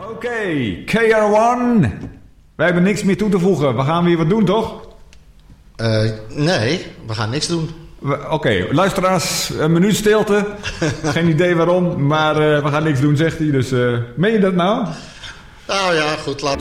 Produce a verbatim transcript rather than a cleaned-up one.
Oké, okay, K R one. Wij hebben niks meer toe te voegen. We gaan weer wat doen, toch? Uh, nee, we gaan niks doen. Oké, okay, luisteraars, een minuut stilte. Geen idee waarom, maar uh, we gaan niks doen, zegt hij. Dus uh, meen je dat nou? Nou ja, goed, laat.